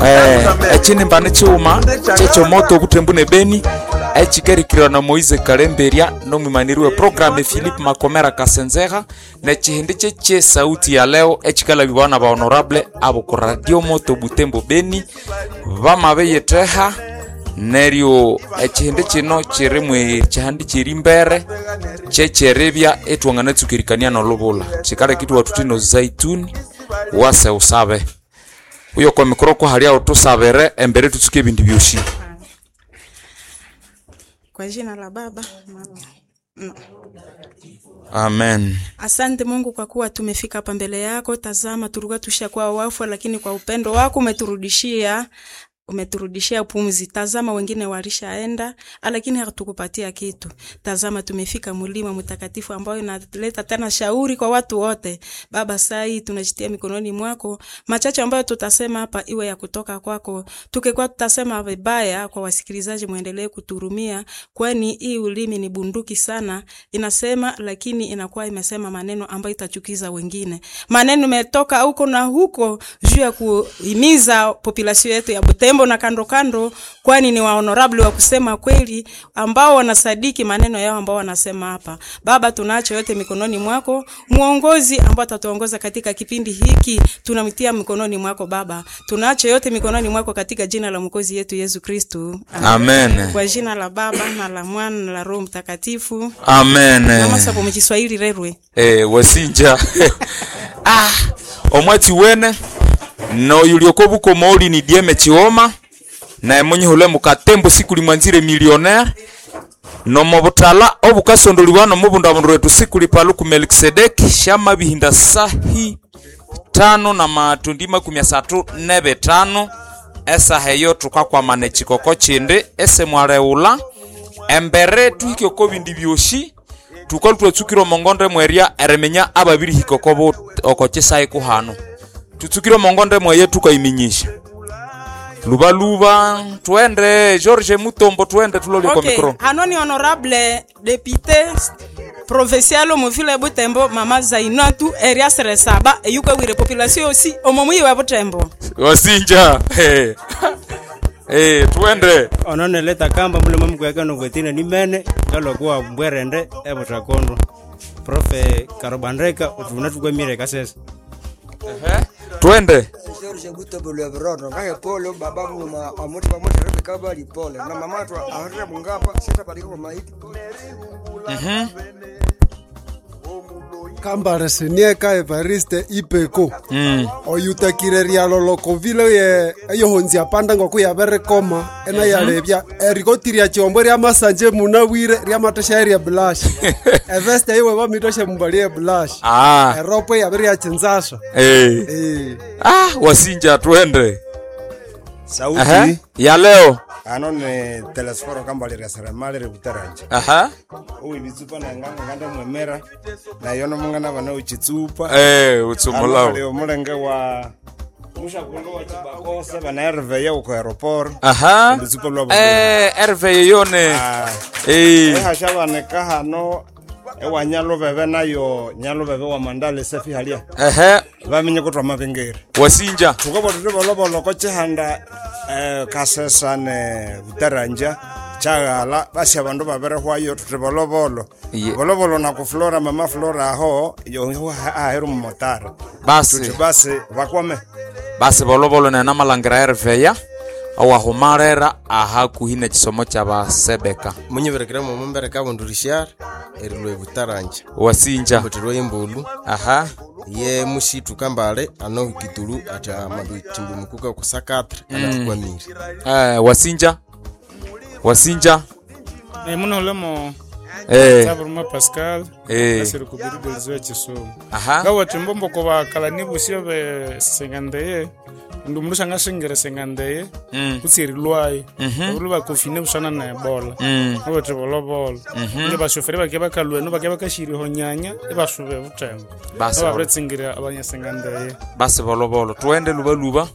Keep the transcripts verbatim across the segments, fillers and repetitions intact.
eh echini mbane chuma checho moto butembune Beni echikerikirwa na Moise Kalemberia no mwimaniriwe programme Philippe Makomera Kasenzera na chihindi cheche sauti ya leo echikala bibana ba honorable abo ku radio moto Butembo Beni bamabe yeteha nerio echihindi chino chirimwe chihandi chirimbere checherebya etwangana tsukirikania no lobola chikale kitu watutino zaituni wase usabe uyo kwa mikoro ko halia utusabere embere tutsuke bindi byoshi. Kwa jina la Baba no. Amen. Asante Mungu kwa kuwa tumefika hapa mbele yako. Tazama tulikuwa tushakuwa wafu, lakini kwa upendo wako umeturudishia umeturudishia pumzi. Tazama wengine walishaenda lakini hatukupatia kitu. Tazama tumefika mlima mtakatifu ambao inaleta tena shauri kwa watu wote. Baba, sai tunajitia mikononi mwako. Machache ambayo tutasema hapa iwe ya kutoka kwako. Tukekwa tutasema vibaya kwa wasikilizaji, muendelee kuturumia, kwani hii ulimi ni bunduki sana. Inasema lakini inakuwa imesema maneno ambayo itachukiza wengine. Maneno umetoka huko na huko juu ya kuhimiza population yetu ya Butembo na kando kando, kwani ni wa honorable wa kusema kweli ambao wanasadiki maneno yao ambao wanasema hapa. Baba, tunaacho yote mikononi mwako. Muongozi ambao atatuongoza katika kipindi hiki tunamtia mikononi mwako Baba. Tunaacho yote mikononi mwako katika jina la mwokozi yetu Yesu Kristo. Amen. Amen. Kwa jina la Baba na la Mwana na la Roho Mtakatifu. Amen. Mama sapo mchiswahili rerwe. Eh wasinja. Ah, omwati wene no yuliokobu ko moli ni dieme chioma na emonye hole mukatembo siku limwanzire millionaire no mobutala obukasondoliwa no mubunda abondwetu siku lipalu ku Melkisedeki shama bihinda sahi tano na matundima kumya satu nebe tano esa heyo tukakwa mane chikoko chinde ese mwareula embere tuhikyo kobi ndibyoshi tukol tutsukiro mongonde mweria eremenya ababiri hikokobo okochesai kuhano tutsukiro mongonde mwaye tukayiminyisha luba luba twende George Mutombo twende tulole okay. Kwa mikro Hanoni honorable député provincial mu ville Butembo mama Zainatu Erias Resaba eyuko wire population aussi omomui wa Butembo wasinja eh eh twende onone leta kamba mule mamu yake no gwetina ni mene kalo kwa mbwerende ebutakondo profe Karobandreka tunatukwa mire kasesa ehe twende George Mutombo le brono kaya polo baba muma amuti pamoja na kaba li pole na mama tu ahara mungapa sita padiko kwa maiti mhm Kamba resenie ka Evariste Ipeko mm oyutakireria loloko vile ye yo honzia panda ngoku ya bere koma ena ya lebya erigotiria chombo ria masanje munawire ria matosha ria blush eveste yewe ba mitosha mbalie blush ah eropo ya bere ya chinzaso eh eh ah wasinja twende sauti aha ya leo anone telesforo kamba le rasaramale re butaranje aha uyi bitsupa na nganga nganda mwemera na yono mungana bana uchitsupa eh utsumulao leo mulenge wa musha kundo wa chibako seba na rve yo ko aeroport aha bitsupa lwa eh rve yone eh ha shabane ka hano e wanyalo bebe nayo nyalo bebe wa mandale safi halia ehe bamenye kutwa mabengere wasinja tukobo tubolobolo loko chihanda eh kasesane butaranja chagala basi abantu babere hwayo tubolobolo bolobolo na ku Flora mama Flora ho yo aheru motara basi basi bakwame basi bolobolo na namalangera erveya awa homarera aha kuhina chisomo cha basebeka munyeberekera mu mbere ka bondurishar erilwe butaranja wasinja botero yembulu aha ye mushitu kambale ano kituru ata madu chimbu mukuka kusakatra anatukwa miri eh wasinja wasinja eh muno lemo eh Sabruma Pascal eh asiri kubiri delzo chisomo aha gawa timbombo ko bakala nibusio be sengandeye ndumurusha ngasengere sengandeye kutsiri lwai uru bakofine busana na ebola abo tebolo bolo nge bashoferi bakeba kalweno bakeba kashiri honyanya ebashube butembo basi abretsingira abanyasengandeye basi bolo bolo twende luba luba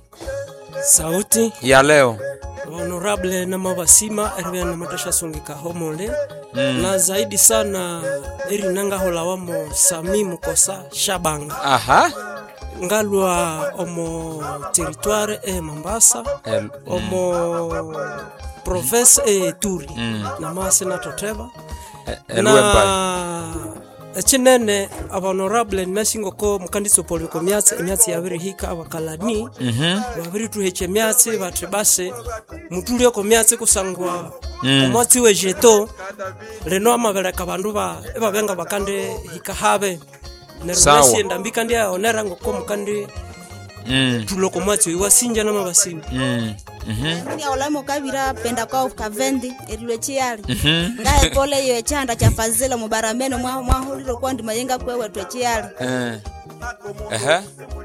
sauti ya leo honorable na mabasima erbe na matasha songika homole mm. na zaidi sana eri nanga hola wamo Sami Mukosa Shabanga aha ngalwa omo territoire e Mombasa El, omo province e Turi na masi na Toteba Eluembai. na chinene abhonorable mesingo ko mukanditso poliko myatsi emyatsi yabiri hika abakalani Mhm. babiri tuheche myatsi batre base mutulio ko myatsi kusangwa Mm. omwatsi we jeto leno amabeleka bandu ba ebabenga bakande hika habe Sawa. nerwesi ndambika ndia onera ngoko mukandi Mm. tuloko mwatsi wasinja na mabasini Mm. Mhm. Ni olamo kabira penda kwa kavendi erilwe chiali. Mhm. Ngaye pole yo chanda cha fazila mubarameno mwa mwa huliro kwa ndi mayenga kwewe twe chiali. Eh. Ehe.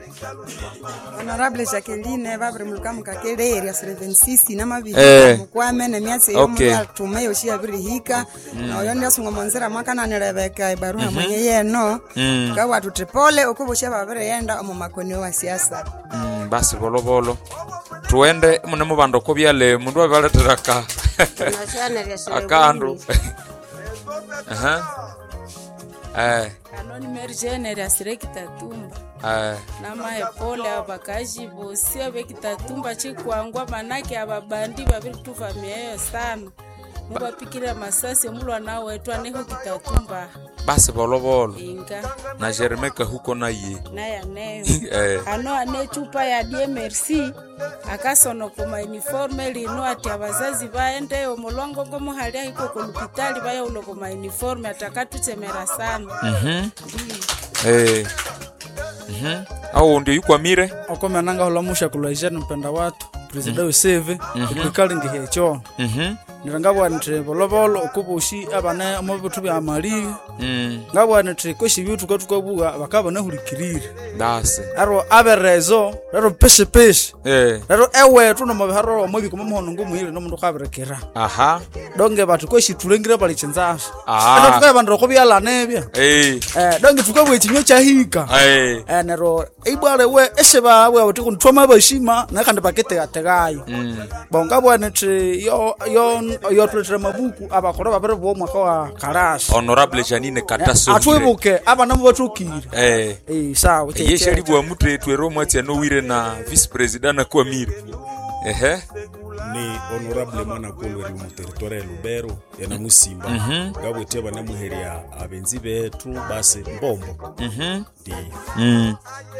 Honorable Jacqueline babri mulukamu kakele area seven sixty na mabihi Eh. mukwame na myatsi yo Okay. mwa tumeyo shi abiri hika na oyo ndi asunga monzera makana ne Rebecca ibaruha Mhm. mwenye yeno Mm. ka watu tripole okubusha babiri yenda omu makoni wa siasa. Mm, basi bolo bolo tuende mune mubando ko byale mundu abaletera ka akandu aha eh Anoni merjene ya sirekita tumba. eh Nama epole abakaji bosi abekita tumba chikwangwa manake ababandi babiri tuvamieyo sana. Mubapikira masasi mulwa nawe wetu aneho kitatumba. basi bolo bolo Inga na Jeremeka huko na ye naya neyo. eh Ano ane chupa ya D M R C akasono kuma uniforme lino ati abazazi baende omulongo ngo muhali hiko ku hospitali baya ulo kuma uniforme atakatutemera sana. mhm eh mhm au ndio yuko amire okome nanga holamusha kulaisha mpenda watu president useve ikali ngihecho mhm nirangabwa ntre bolobolo okubushi abana amabutu bya mali mm ngabwa ntre koshi bitu katukabuga bakabana hulikirire basi aro aberezo aro peshe peshe eh aro ewe tuno mabiharo mobi kuma muhono ngumuhire no mundu kaberekera aha donge batu koshi tulengira bali chenzaso Ah. aro tukabandro ko byala nebya eh eh donge tukabwe chinyo chahika eh eh nero ibwale we esheba we uti kuntoma bashima nakande pakete ategayo mm bonga bwana tre yo yo yo tre mabuku abakora babere bo mwaka wa karashi honorable Janine Kataso atwebuke abana mubatukire eh eh sawa yeshali bwa mutre twero mwatsi no wire na vice president na kwa mire ehe ni honorable mwana kolwe mu territoire ya Lubero yana Musimba Mhm. gabwete bana muheria abenzi betu basi mbombo mhm ndi mm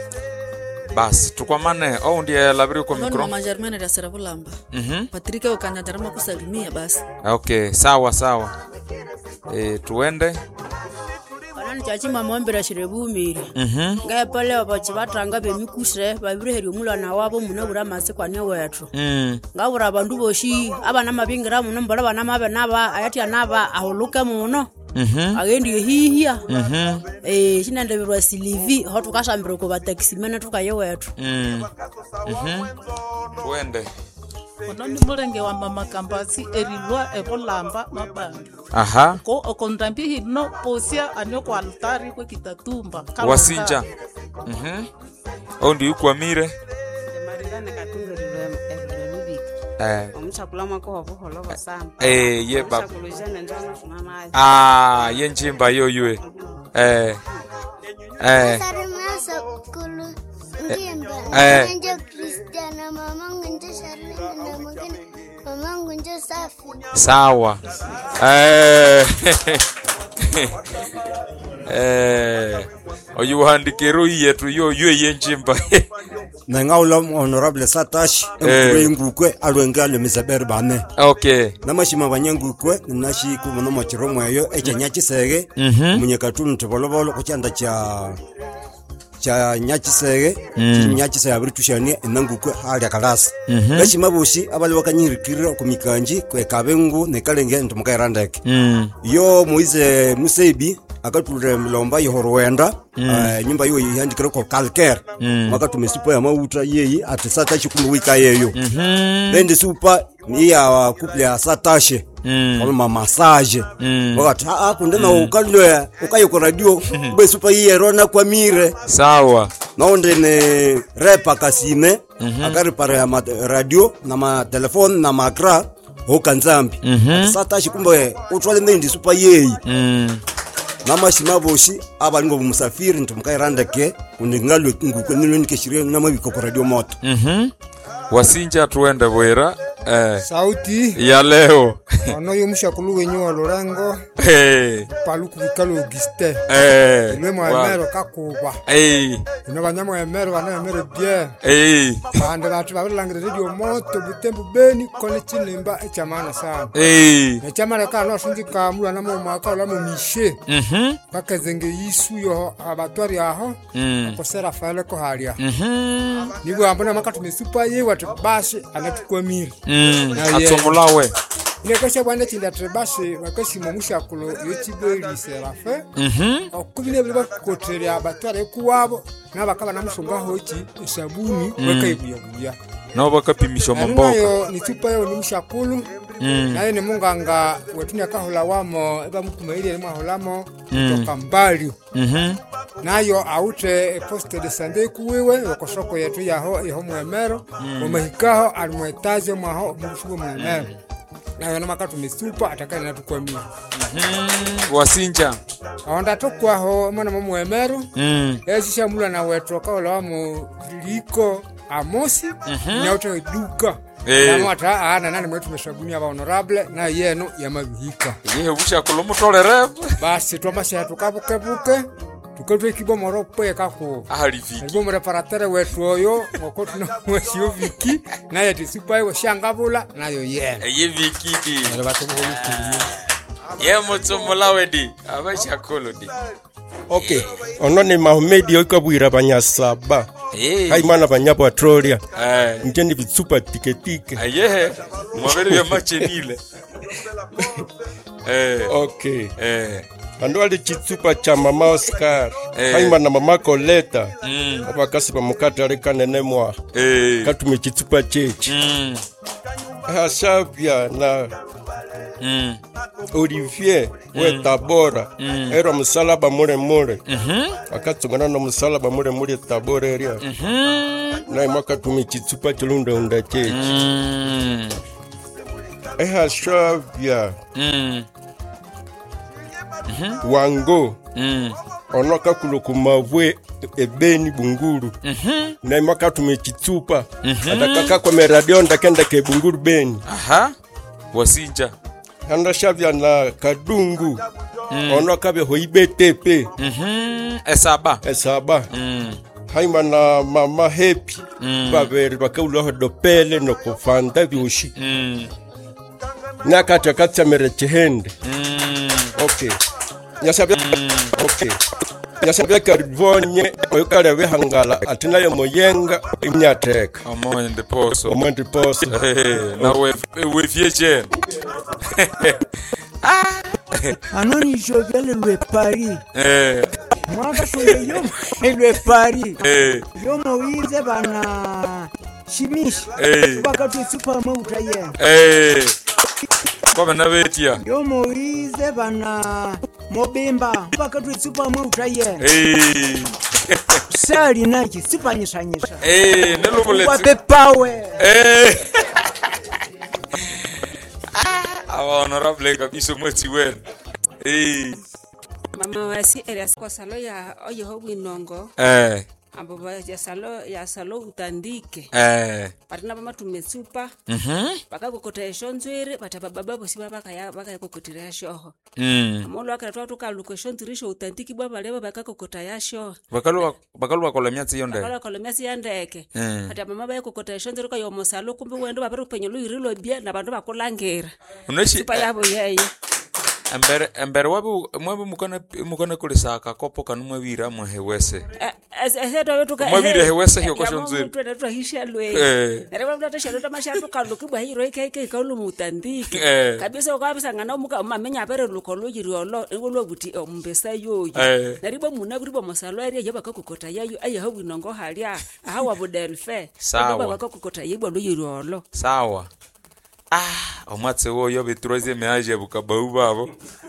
basi tukwamane au ndiye labiri kwa Noni mikro mama Germaine ya Serabulamba. mhm Patrick ukanyajarama kusalimia basi. okay sawa sawa eh tuende Anani chachi mamombera shirebumiri. mhm Ngaye pale abachi batanga bemikushe babireheri omulana wabo munabura mase kwanye wetu. mm Ngabura abandu boshi abana mabingira muno mbala bana mabe naba ayati anaba ahuluke muno. mhm Agendi hihia. mhm Eh shinande birwa silivi hotu kashambiro ko bataxi mena tukaye wetu. mm mhm tuende Ononi mulenge wa mama Kambasi erilwa ebolamba mabanga. aha Ko okondambi hino posia anyo kwa altari kwa kitatumba. wasinja mhm au ndiye kwa mire Marizane katunga rilwe erilwe eh omuchakula mwako wabuholoba sana eh ye bab omuchakulujane njana tunamaye ah ye njimba yo yue eh eh Sarimasa kulu ngimba Eh. nje Kristiana mamangu nje Charlene na mwingine mamangu nje Safi. sawa eh eh oyu handikero yetu yo yue ye njimba Nangaula honorable Satash Eh. ngukwe alwenga le misaber bane. okay Namashima banyangukwe nashi ku muno machiro mwayo echa nyachisege Mhm. munyekatunu tebolobolo kuchanda cha cha nyachisege Mm. nyachisege abiri tushanie enangukwe hali akalasa. Mhm. Bashima bushi abali wakanyirikira ku mikanji kwe kabengu ne kalenge ntumukayirandeke. mm Yo Moise Musebi akatulira mlomba yihorwenda Mm. uh, nyumba yo yandikira ko calcaire Mm. makatume supa ya mauta yeyi ati satashi kumu wika yeyo mhm then supa ni ya couple ya satashe Mm. kama massage Mm. wakati ah kundena ukalwe ukayo ko radio be supa yero na kwa mire sawa naonde ne repa kasime Mhm. akari para ya ma radio na ma telefone na makra hokanzambi Mhm. ati satashi kumbe utwale ndi supa yeyi mm namashima boshi abalingo bumusafiri ntumkairandeke kuningalo ngukenilo nikeshire namabiko kwa radio moto. Mhm. Wasinja tuende bwera. Eh. Sauti ya leo. Ono yomushakulu wenyu wa Lorengo. Eh. Paluku bikalo Auguste. Eh. Ile mwa mero kakuba. Eh. Ino banyamo ya mero bana mero bien. Eh. Bande batu babilangire radio moto butembu beni kone chinemba echamana sana. Eh. Echamana kana sunji kamula na mu maka la mu mishe. Mhm. Bakazenge yisu yo abatwari aho. Mm. Kosera fale ko halia. Mhm. Nigo ambona maka tumesupa ye watu bashi anatukwamiri. Mm. Atomulawe. Nekosha bwana tinda trebashe wakashi mumusha kulo yotibeli serafe. Mhm. Okubine bile bakoteria abatware kuwabo nabakaba namusonga hoki esabuni Mm. wekaibuya buya. No bakapimisha mamboka. Nayo nitupa yo nimushakulu. Mm. Nayo ni munganga wetunya kahola wamo eba mukumaili ni maholamo Mm. kutoka mbali. Mhm. Nayo aute poste de sande kuwewe yokosoko yetu yaho yaho mwemero Mm. omahikaho alimwetaje mwaho mushugo mwemero. Nayo namaka tumesupa atakani natukwamia. Mhm. Wasinja. Aonda tokwaho mwana mwemero. Mm. Yeshisha mula na wetroka wala wamo liko amosi Mhm. nyaute duka. Eh. Kama ata ana nani mwetu meshabuni aba honorable na yeno ya mabihika. Yehe busha kulomutolere. Basi twamasha tukabukebuke tukatwe kibomo rope kako. Ahali viki. Kibomo reparatere wetu oyo ngokotu na mwesio viki na yeti super yo shangabula nayo yeno. Ye viki di. Nalo batu bolu. Ye mutomulawe di. Abasha kolodi. Okay. Ono ni Mahmedi okabwira banyasaba. Eh. Haimana banyabo Atrolia. Eh. Ngeni bitsupa tiketike. Ayehe. Mwabere ya machenile. Eh. Okay. Eh. Ando ali chitsupa cha mama Oscar. Eh. Haimana mama Coleta. Mm. Abakasi bamukata ari kanene mwa. Eh. Katume chitsupa chechi. Mm. Hashabia na Mm. Olivier Mm. we Tabora. Mm. Era musalaba mure mure. Mhm. Akatsungana no musalaba mure mure Tabora area. Mhm. Na imaka tumechitsupa chilunda unda chechi. Mm. Eha shavia. Mm. Mhm. Wango. Mm. Onoka kulokumavwe ebeni bunguru. Mhm. Na imaka tumechitsupa. Mhm. Atakaka kwa meradio ndakenda ke bunguru beni. Aha. Wasinja. Handa shavia na kadungu. Mm. Onoka be hoibetepe. Mhm. Esaba. Esaba. Mm. Haima na mama happy. Mm. Baberi bakaulo dopele no kufanda biushi. Mm. Nakata katsa merechehende. Mm. Okay. Nyasabya. Okay. Nyasabya karivonye oyukale behangala atina yo moyenga imyateka. Omonde poso. Omonde poso. Eh, na we we vieje. Ah. Anoni jogele le Paris. Eh. Mwaka kule yo le Paris. Eh. Yo moize bana shimish. Eh. Bakatu super mauta ye. Eh. Kwa na betia. Yo moize bana mobimba bakatu super mauta ye. Eh. Sali naji sipanyisha nyisha. Eh, nelo bullet. Kwa pepawe. Eh. Awa honorable kabisa mwezi wenu. Eh. Mama wasi Elias kwa salo ya oyo hobi nongo. Eh. Ambo ya salo ya salo utandike. Eh. Patina mama tumesupa. Mhm. Baka kokotesha nzwere bataba baba bosi baba kaya baka kokotira shoho. Mm. Molo akatwa tuka location tirisho utandiki baba leba baka kokota ya shoho. Bakalu bakalu bakola myatsi yonde. Bakalu bakola myatsi yandeke. Mm. Ata mama baya kokotesha nzwere kwa yomo salo kumbe wendo babero penyolo irilo bia na bantu bakolangera. Unashi Supa yabo yeye. Ambere ambere wabu mwabu mukana mukana kulisa kakopo kanumwe wira mwehewese. Ehedo wetu ka. Mwabire hewese hiyo kwa shonzwe. Twenda twahisha lwe. Eh. Nere baba tasha ndo mashato kaluki bwa hiro ikeke kaulu mutandiki. Eh. Kabisa ukabisa ngana muka mamenya apere lukolo yiriolo ngolo buti ombesa yoyo. Eh. Nere ba muna buri ba masalo ari yaba kakokota yayo aye hawi nongo halia. Aha wa budelfe. Sawa. Baba kakokota yibwa lo yiriolo. Sawa. Ah, omatse wo yo betroze meaje bukabau babo.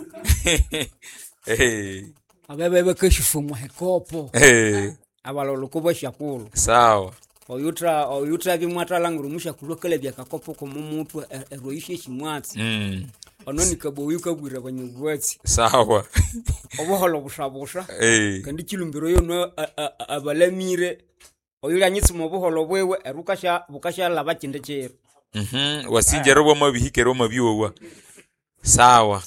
Eh. Abebe keshifu mwekopo. Eh. Abalolo kubo shakulu. Sawa. Oyutra oyutra bimwata languru musha kulokele bya kakopo ko mumuntu eroishe chimwatsi. Mm. Ononi kaboyu kabwira banyugwatsi. Sawa. Obuholo bushabusha. Eh. Kandi kilumbiro yo no abalamire. Oyula nyitsi mu buholo bwewe erukasha bukasha labakinde chero. Mhm. Wasinjero bwa mabihikero mabiwowa. Sawa.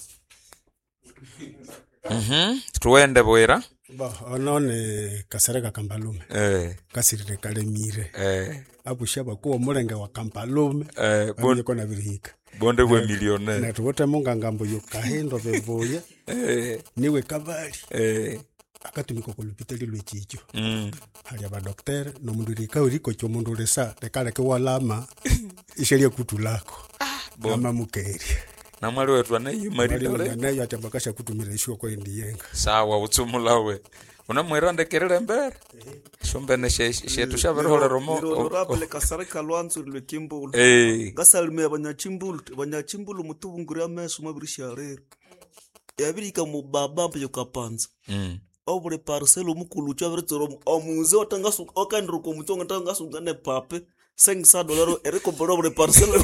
Mhm. Tuende bwera. Ba onone Kasereka Kambalume. Eh. Kasirire Kalemire. Eh. Abusha bakuwa mulenge wa Kambalume. Eh. Bonde kona birihika. Bonde bwe millionaire. Na tuwote munga ngambo yukahindo bevoye. Eh. Niwe kabali. Eh. Akatumiko kulupiteli lwechicho. Mm. Hali aba dokter no mundu rika uriko cho mundu resa tekale ke walama isheria kutulako. Bon. Ama mukeri. Na mwali wetu anayi marida ule. Na yo atabakasha kutumira isho kwa indiyenga. Sawa utsumulawe. Unamwera ndekerere mbere. Shombene she she tushaberhola romo. Honorable Kasereka Lwanzo lwekimbulu. Eh. Gasalme abanyachimbulu abanyachimbulu mutubungura ameso mabirisha rero. Yabirika mu baba mpe yokapanza. Mm. Obure parcelo mukulu chaveretoro omuze otangasu okandro ko mutonga tangasu ngane pape cinq cents dollars eriko obure parcelo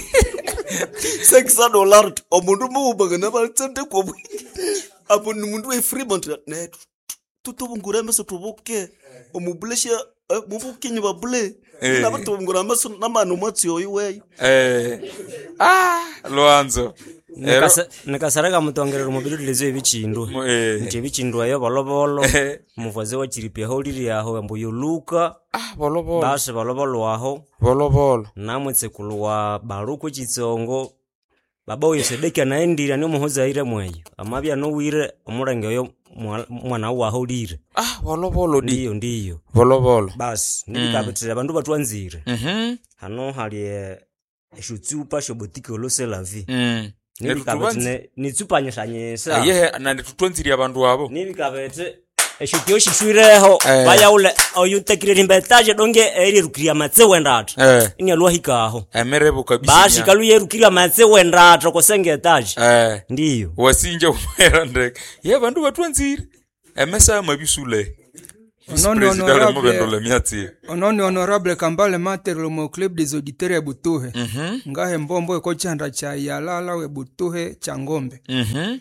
cinq cents dollars omundu mubuga na baltsente ko apo mundu we Fremont net tutubungura meso tubuke omubulesha mubukinyi babule na batubungura meso namanu matsi oyiwe eh ah Lwanzo Nikasaraka mutongerero mubiri lezo ebichindu nje ebichindu ayo bolobolo muvaze wa chiripia holiri yaho ambo yoluka ah bolobolo base bolobolo aho bolobolo namwetse kulwa baruko chitsongo baba uyo Sedeki na endira ni muhoza ire mweyo amabya no wire omurenge oyo mwana wa holire ah bolobolo ndiyo ndiyo bolobolo bas nibikabetira abantu batwanzire mhm hano hali eshutsupa shobotiki olose la vie mm Nibikabete nitsupanyishanyisa. Aye na tutwanziri abantu abo. Nibikabete eshutyo shishwireho baya ule oyutekire imbetaje donge eri rukiria matse wendato. Ini alwa hikaho. Emerebo kabisa. Bashi kaluye rukiria matse wendato kosenge etaje. Eh. Ndiyo. Wasinja umera ndeke. Ye bantu batwanziri. Emesa mabisule. Ononi honorable, ononi honorable Kambale Mater mo club des auditeurs ya Butuhe. Mhm. Mm Ngahe mbombo eko chanda cha yalala we Butuhe cha ngombe. Mhm. Mm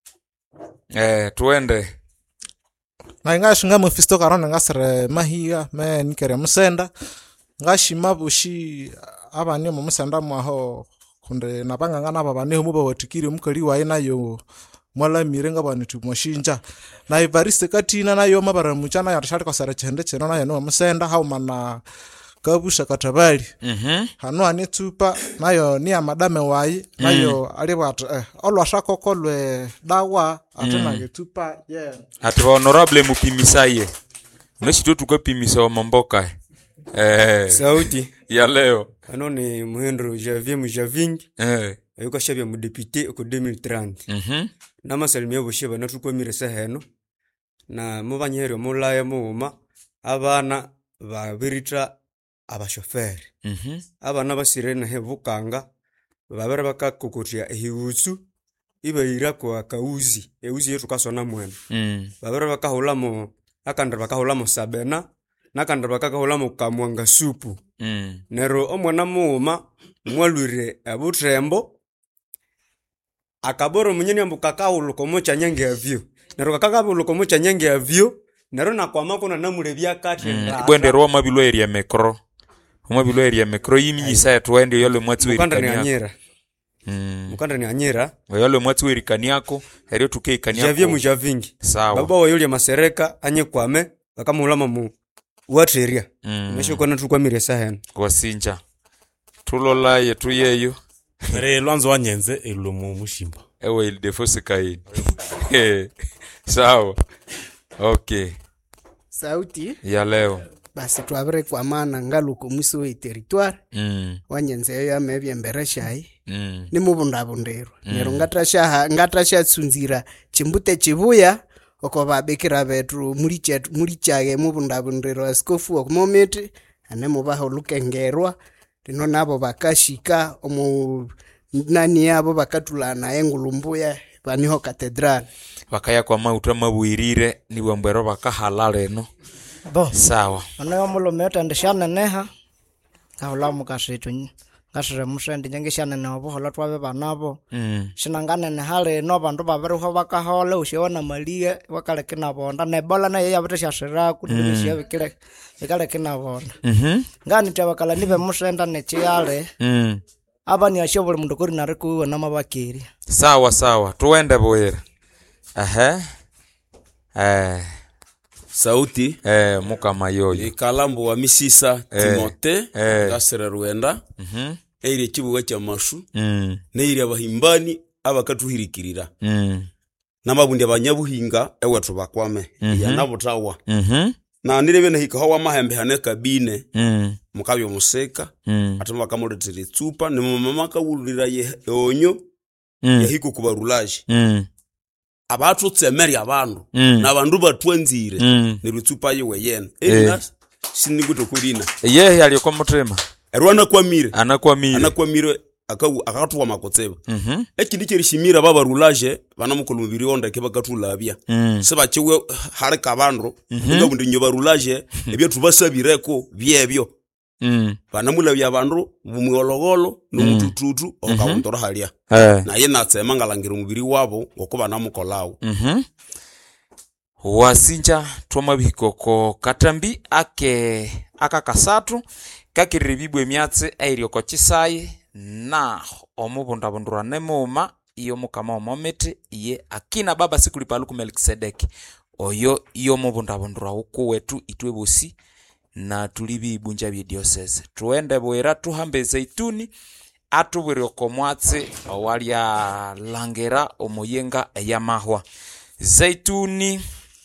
eh tuende. Na ngashi ngamu fisto karona ngasere mahiga me nikere musenda. Ngashi mabushi abane mu musenda mwaho kunde nabanga ngana babane mu bawatikire mukali waye nayo mwala mirenga bani tumoshinja na Evariste Katina nayo mabara muchana yarashari kwa sara chende cheno nayo no musenda haumana kabusha katabali mhm hano anitupa nayo ni amadame wayi nayo mm. ali wat eh, olwa shako kolwe dawa atena mm. getupa yeah ati honorable mupimisaye unashito tukapimisa mamboka eh sauti ya leo hano ni muhendro Javier Mujavingi eh ayuka shabya mu député ko deux mille trente mhm nama salimye bosheba natukomire seheno na mubanyero mulaya muuma abana babirita abashoferi mhm abana basirene hebukanga babere bakakokotia ehiwutsu ibeira kwa kauzi euzi yetu kasona mwene mm babere bakahula mu akandra bakahula mu sabena nakandra bakahula mu kamwanga supu mm nero omwana muuma mwalwire abutrembo akaboro munyeni ambuka kaulu komocha nyenge avyo nero kakakabulu komocha nyenge avyo nero nakwama kuna namule byakati mm. Bwende roma mabilo area mekro mabilo area mekro yimi yisa twende yole mwatsu erikani anyera mm mukanda ni anyera yole mwatsu erikani yako herio tuke ikani Javier Mujavingi sawa baba wa yule masereka anye kwame bakamulama mu watreria mm. Mesho kona tukwamire sahen kwasinja tulola yetu yeyo Re Lwanzo wanyenze elumu mushimba. Ewe il defose kaini. Sawa. Okay. Sauti ya leo. Basi tuabere kwa maana ngaluko muso we territoire. Mm. Wanyenze ya mebye mbereshai. Mm. Ni mubunda bundero. Mm. Nero ngatrasha ngatrasha tsunzira chimbute chibuya oko babekira betru mulicha mulichage mubunda bundero askofu ok moment ane mubaho lukengerwa rino nabo bakashika omu nani yabo bakatulana engulumbuya baniho cathedral bakaya kwa mautra mabwirire ni bwambero bakahalale no bo sawa ana mulo meta ndishana neha kaula mukashitu ngasire musende nyengishyane nobuhola twabe banabo Mm. shinanganene hali no bandu babiriho bakahola ushiona malia wakaleke nabonda nebola nayo yabitashashira kuti Mm. bishya bikile bikaleke nabonda Mhm. ngani tabakala nibe musenda nechiale Mm. abani ashobole mundu kuri nari kuwona mabakiri Sawa sawa, tuende bwira. Aha. Eh. Sauti eh mukama yoyo. Ikalambo wa misisa Eh. Timote Eh. gasera Rwenda. Mhm. Eire kibuga kya mashu. Mm. Neire abahimbani abakatuhirikirira. Mm. Namabundi abanyabuhinga ewetu bakwame. Mhm. Ya nabutawa. Mhm. Na nirebe na hika hawa mahembe hane kabine. Mm. Mukabyo museka. Mm. Atuma kamuletire tsupa ni mama kawulira ye onyo. Mm. Ya hiko kubarulaji. Mm. Abatu tsemeri abandu. Mm. Na bandu batwenzire. Mm. Ni rutsupa yiwe yena. Eh. Eri nas siniguto kulina. Yehe aliyoko mutrema. Erwana kwamire. Anakwamire. Anakwamire akawu akatwa makotseba. Mhm. Ekindi kirishimira baba rulaje bana mukulu mubiri onda ke bakatulabya. Mm. Seba chiwe hareka abandu. Mhm. Nga bundi nyoba rulaje ebyo tubasabireko byebyo. Mm. Bana mulabya abandu bumwologolo n'umutututu okawondora halya. Eh. Na yena tsema ngalangira mubiri wabo okuba namukolawo. Mhm. Wasinja twamabikoko katambi ake aka kasatu kakiribibwe myatse airioko chisayi na omubundabundura nemuma iyo mukama omomete iye akina baba sikulipaluku Melkisedeki oyo iyo mubundabundura uku wetu itwe bosi na tulibi ibunja bya diocese tuende bwera tuhambe zaituni atubwire okomwatse awalya langera omoyenga eyamahwa zaituni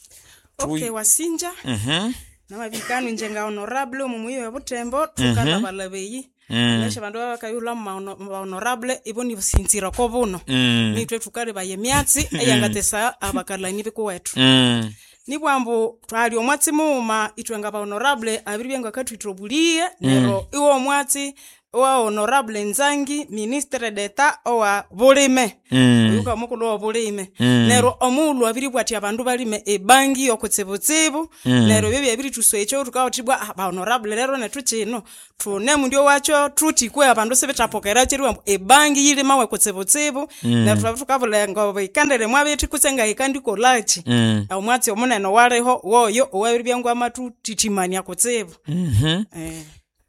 tu... okay wasinja mhm na mabikano njenga honorable mumuyo ya butembo tukana mm -hmm. balabeyi mm. nesha bandu bakayula ma honorable iboni sinzira ko buno mm. nitwe tukare baye myatsi mm. eyangatesa abakala nibe ko wetu mm. ni bwambo twali omwatsi muma itwenga ba honorable abiri byenga katwitrobulie mm. nero iwo omwatsi wa honorable Nzangi ministre d'etat owa bulime mm. yuka mukulu wa bulime mm. nero omulu abiri bwati abantu balime ebangi yokutsebotsebo mm. nero bebya abiri tuswecho tukawatibwa ba honorable lero netuchino tune mundio wacho truti kwe abantu sebetapokera chirwa ebangi yile mawe kutsebotsebo mm. nero tukavula ngo ikandele mwabeti kusenga ikandiko lachi mm. omwatsi omunene waleho woyo owabiri byangwa amatu titimania kutsebo mhm eh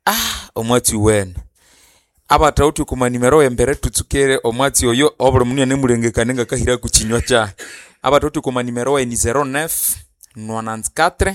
ah omwatsi wene abatauti kuma nimero embere tutsukere omwatsi oyo obule munye nemulengekane nga kahira kuchinywa cha abatauti kuma nimero ni zero neuf quatre-vingt-quatre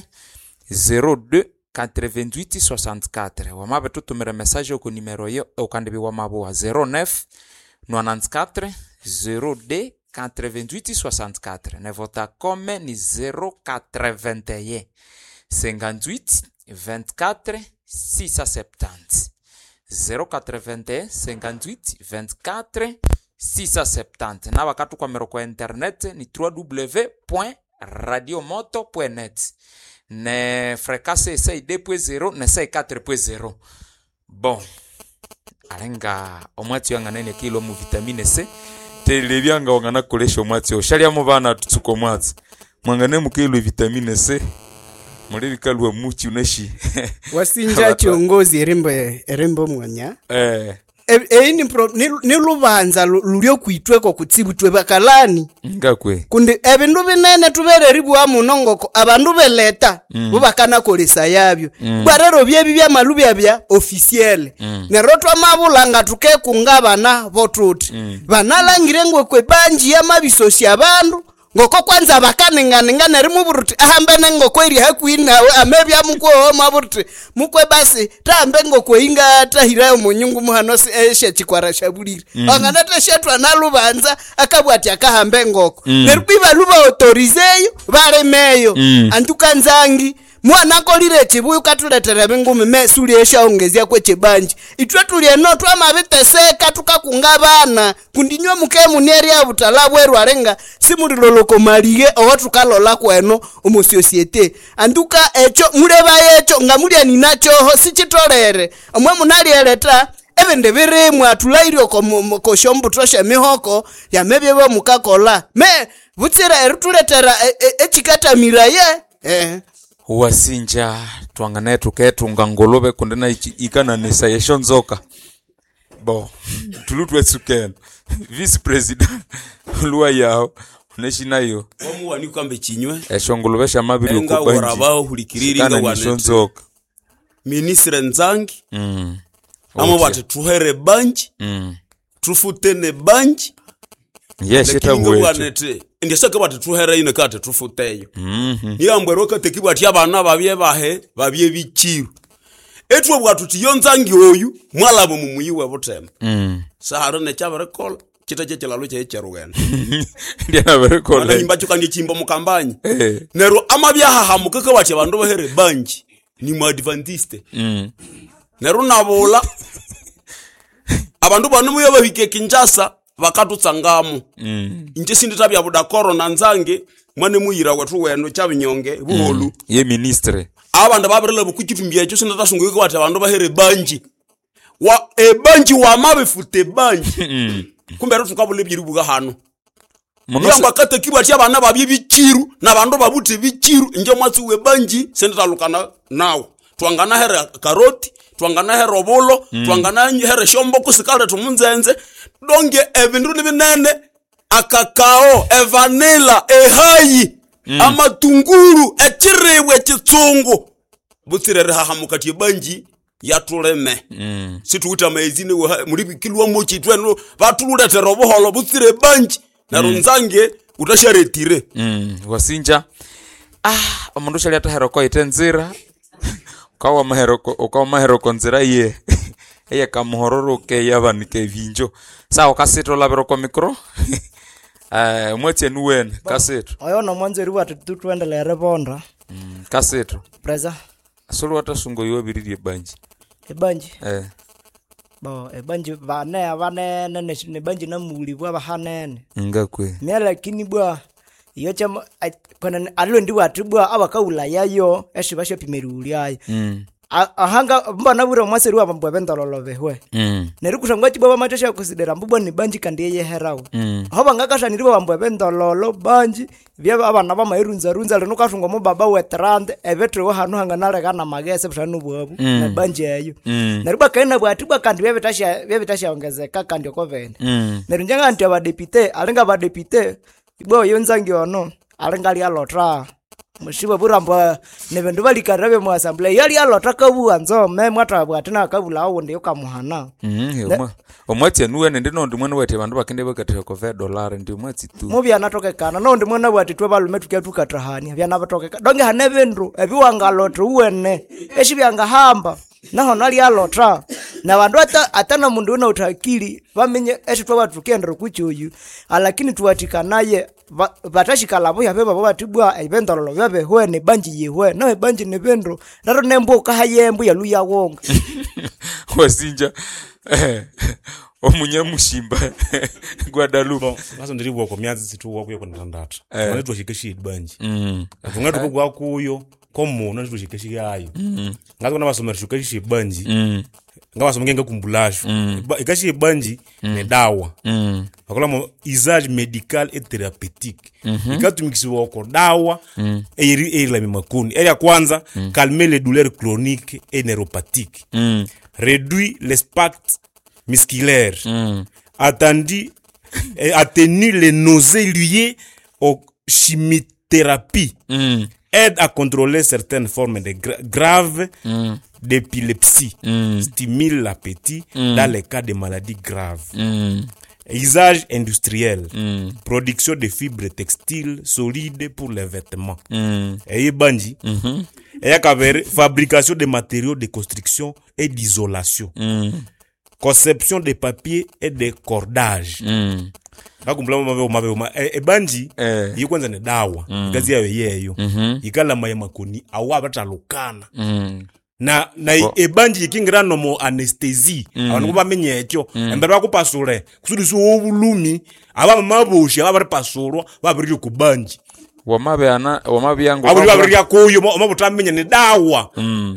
zero deux quatre-vingt-huit soixante-quatre wamabe tutumira message ku nimero yo okandibi wa mabo zero neuf quatre-vingt-quatre zero deux quatre-vingt-huit soixante-quatre ne vota comme ni zero quatre-vingt-un cinquante-huit vingt-quatre six cent soixante-dix zero quatre-vingt-un cinquante-huit vingt-quatre six cent soixante-dix na wakati kwa mero kwa internet ni w w w point radio moto point net ne fréquence esa deux point zero ne esa quatre point zero bon alenga omwatsi yanga nene kilo mu vitamine C telebyanga wangana kolesha omwatsi oshalia mu bana tutsuko mwatsi mwangane mu kilo vitamine C Muribi kalwa muchi unashi. Wasinja chiongozi erimbe erimbo mwanya. Eh. E, e ni pro ni lubanza lulyo kuitweko kutsibutwe bakalani. Ngakwe. Kundi ebindu binene tubere ribu amunongoko abandu beleta mm. bubakana kolesa yabyo. Mm. Barero byebi bya malubi abya officiel. Mm. Nerotwa mabulanga tuke kungabana botuti. Mm. Banalangire ngwe kwe banji ya mabisosi abandu. Ngoko kwanza bakanengana nari muburuti ahambene ngoko iri hakwina amebya muko maburuti mukwe basi tambe ngoko inga tahira munyungu muhano eshe chikwara shabulire mm. angana tashetwa nalubanza akabwati akahambe ngoko mm. nerbiba luba autorizeyo baremeyo mm. antukanzangi mwana kolire chibuyu katuletera bingumi mesuli esha ongezia kwe chibanji itwe tulieno twa mabiteseka tukakungabana kundinywa muke muneri ya butalabu eru arenga simuri loloko malige oho tukalola kweno omu societe anduka echo mureba yecho ngamulia ninachoho sichitolere omwe munali eleta ebende biremwe atulairio ko ko shombu troshe mihoko ya mebyebo mukakola me butsira eru tuletera echikata e, e, miraye eh Wasinja tuangane tuketunga ngolobe kundena ikana nisa yeshonzoka Bon, tulutwe sukeno. Vice President luwa yao uneshina yo. Wamu wani kwambe chinywe. Eshongolobesha mabiri enga ukubanji. Enga warabao hulikiriri nga wanete. Ministre nzangi. Mm. Amo wate tuhere banji. Mm. Trufutene banji. Yes, ita wetu. Ndiye saka wate tuhere ine kate trufuteyo. Mhm. Niambwe roka tekibu ati abana babye bahe, babye bichiru. Etwe bwatu tiyonzangi oyu mwalabo mumuyiwe botemba. Mm. Saharo ne chabare kola kita cheche lalo che cherugena. Ndiye na bare kola. Ana imba chukanye chimbo mukambanye. Eh. Nero amabyaha hamukeke wache bandu bahere banji ni mu adventiste. Mm. Nero nabola abandu banu muyo bahike Kinshasa bakatutsangamo. Mm. Inje sinditabya buda corona nzange mwane muyira kwathu weno chabinyonge buholu. Mm. Ye ministre. Abanda babirele bukukitumbia cyo sinata sunguke kwate abandu bahere banji. Wa e banji wa mabefute banji. Mm. Kumbe ro tukabule byirubuga hano. Yamba kate kibwa cya abana babye bichiru na bandu babute bichiru nje mwatsi we banji sinata lukana nawo. Twangana here karoti, twangana here obolo, mm. twangana here shombo kusikale tumunzenze. Donge evindu nibinene akakao, evanilla, ehayi. Mm. Amatunguru echirewe chitsungu butsirere hahamukati banji yatuleme. Mm. Situuta maizine muri kilwa mochi tweno batulule teroboholo butsire banji na mm. runzange utasharetire. Mm. Wasinja ah omundu shali atahero itenzira kawa mahero ukawa mahero konzira ye eye kamuhororo ke yabanike vinjo sawa kasito labero kwa mikro. Eh, mwete nuwen, kasetu. Oyo no mwanzo riwa tutu tuendele rebonda. Mm, kasetu. Preza. Solo wata sungo yo biriri banji. E banji. Eh. Bo e banji vane avane nene ne banji na muli bwa bahanene. Ngakwe. Mera kini bwa iyo chama pana alo ndi watu bwa abakaula yayo eshibashe pimeruli ayo. Mm. Ahanga mbana bura mwaseri wa mbwa bendololo behwe. Mm. Nerukusha ngwachi baba matesha kusidera mbwa ni banji kandi ye herawo. Mm. Hoba ngakasha niriba mbwa bendololo banji bya abana ba mayirunza runza leno kashunga mo baba wetrande evetro wa hanu hanga nale kana magese bshanu bwabu mm. na banji ayo. Mm. Neruba kaina bwati bwa kandi bya bitasha bya bitasha ongezeka kandi okovene. Mm. Nerunjanga anti aba deputy alenga ba deputy ibwo yonzangi ono alenga lotra. Mushiba buramba nebendu balikarabe mu assembly yali alota kabu anzo me mwata bwatina kabula awo ndi ukamuhana. Mhm yoma omwati nuwe nende no ndi mwana wete bandu bakende bakathe ko ve dollar ndi mwati tu mubi anatoke kana no ndi mwana wati twe balume tukyatuka trahani byana batoke donge hane bendu ebiwanga lotra uwene eshibyanga hamba naho nali alotra na bandu ata atana mundu una utakili bamenye eshi twa batu kendro kuchuyu alakini tuwatika naye batashika labo yabe babo batibwa ibendolo byabe hwene banji yehwe no banji nebendro raro nembo kahayembu ya luya wonga wasinja omunye mushimba Guadalupe baso ndiri bwoko myazi situ wako yoko ndandata eh. Tushikeshi banji mm. Ngati kugwa kuyo komo na tushikeshi yayo mm. Ngati kuna basomera tushikeshi banji mm. Ngabasomenge ngekumbulasho mm. Ikashi banji mm. ne dawa mm. Akola mo usage médical et thérapeutique mm -hmm. Ikatumikisiwa ko dawa mm. eri eri la mimakuni eri ya kwanza mm. calmer les douleurs chroniques et neuropathiques mm. réduit les spasmes musculaires mm. attendit atténue les nausées liées aux chimiothérapies mm. aide à contrôler certaines formes de gra graves mm. d'épilepsie mm. stimule l'appétit mm. dans les cas de maladies graves mm. Usage industriel mm. production de fibres textiles solides pour les vêtements mm. et banji mm -hmm. et kavere fabrication de matériaux de construction et d'isolation mm. conception de papier et de cordage mm. Akumbula mabe mabe ma e, e banji eh. Yikwenza ne dawa mm. Gazi yayo yeyo mm -hmm. Ikala maye makoni awa batalukana mm. na na oh. E banji ikingira no mo anesthesie mm. Abantu kubamenye ekyo mm. Embera kupasule kusudi so obulumi aba mabushi aba bari pasulwa babiri ku banji wamabe ana wamabe yangu abuli babiri yakuyo mabutamenye ne dawa mm.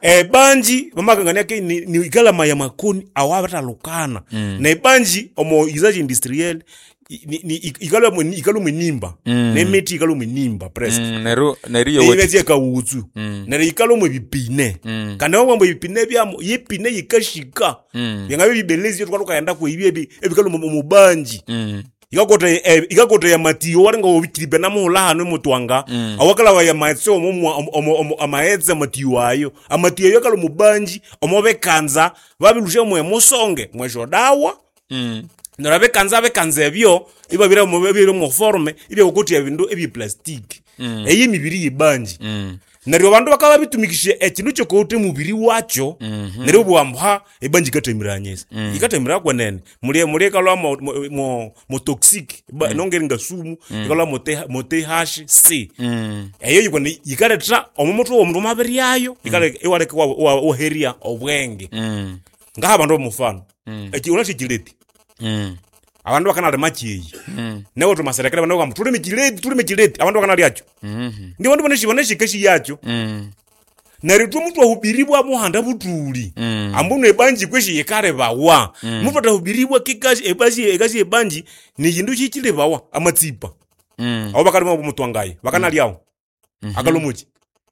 e banji bamakangania ke ni, ni ikalama ya makoni awabatalukana mm. na banji omo izaji industriel ni, ni ikalo mwe ikalo mwenimba mm. ne meti ikalo mwenimba presque mm. nero neriyo wote nezi ka uzu mm. nero ikalo mwe bipine mm. kana wamwe bipine byamo yipine yikashika mm. yangabe bibelezi yo twaluka yanda ko ibi ebikalo mu banji mm. ikakote eh, ikakote ya matiyo warenga obikiribe na muhulano mutwanga mm. awakala wa ya maitso omo amaetse matiyo ayo amatiyo yakalo mubanji omobe kanza babilushe mwe musonge mwe jodawa mm. narabe kanza be kanza ebyo iba bira mu bibire mu forme ibe okoti ya bindu ebi plastic mm. eyi mibiri yibanji mm. nari bandu bakaba bitumikishe ekintu cyo kote mubiri wacho mm -hmm. nari bwamha ebanji katemiranyesa mm. ikatemira kwenene muri muri kalwa mo mo, mo toxic ba mm. nongeri ngasumu mm. kalwa mote mote hash c mm. eyo yikone yikaretra omomoto omundu mabiri yayo ikale mm. iwale kwa o heria obwenge mm. ngaha bandu mufano mm. eki unashi kileti mm. abandu bakanale machiyi mm. newo to maserekere bandu bamwe tuli mikileti tuli mikileti abandu bakanale yacho mhm mm ndi bandu baneshi baneshi keshi yacho mm. nari tu mutwa hubiribwa muhanda butuli mm. ambuno ebanji kweshi yekare bawa mm. mutwa hubiribwa kikashi ebashi ekashi ebanji ni kindu chichile bawa amatsipa mm. abo bakali mu mutwangaye bakanale yawo mm -hmm. akalomuchi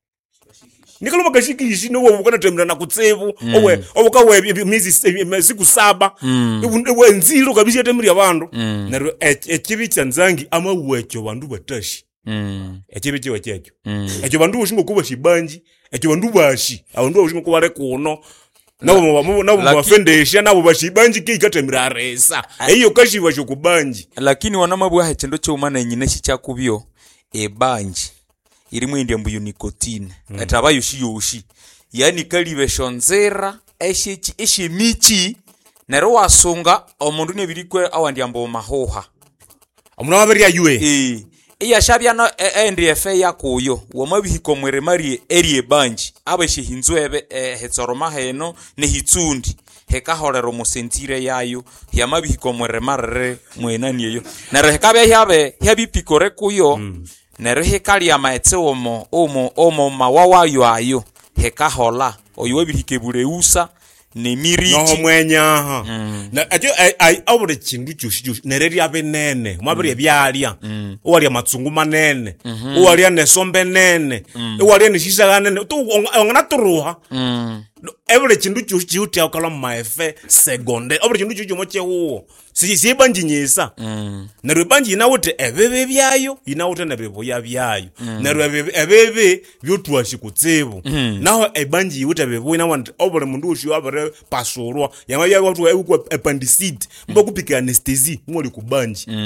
nikalo magashiki no wo kana temera na kutsevu mm. owe obuka we mizi siku saba mm. we nzilo kabisa temiri abantu mm. na ekibi cyanzangi ama wecho bandu batashi mm. ekibi cyo cyecho mm. ekyo bandu bushingo kuba shibanji ekyo bandu bashi abandu bushingo kuba rekuno nabo nabo nabo bafendesha nabo bashibanji kikatemira resa eyo kashi basho kubanji lakini wanamabwa hachendo cyo mana nyine chichakubyo ebanji irimu indiambu nicotine mm. ataba yoshi yoshi yani kalibeshonzera eshichi eshimichi nero wasunga omundu ne birikwe awandiambo mahoha omundu abiri ayue eh iya shabya no endi efe yakuyo wamabihiko mwere mari eri banji abeshi hinzwebe eh, hetsoroma heno ne hitsundi hekahorero musentire yayo yamabihiko mwere marre mwenani eyo nero hekabe yabe yabipikore kuyo mm. nero hekali ya maetse omo omo omo mawawa yo ayo hekahola oyo bihikebure usa ne miriji no mwenya ha mm. na ajo ai awure chindu chushi nereri abenene mwabiri byalya mm. owali amatsungu manene mm -hmm. owali ne sombe nene mm. owali ne shisha nene tu ongana turuha mm. every chindu chushi uti akala maefe seconde every chindu chuchi moche huo si si banji nyesa mm. nero banji ina wote ebebe byayo ina wote na bebo ya byayo mm. nero ebebe ebebe byotwashi kutsebo mm. naho ebanji wote bebo ina want over mundu ushi abare pasorwa yama ya watu eku appendicite mbokupika anesthesia ngoli kubanji mm.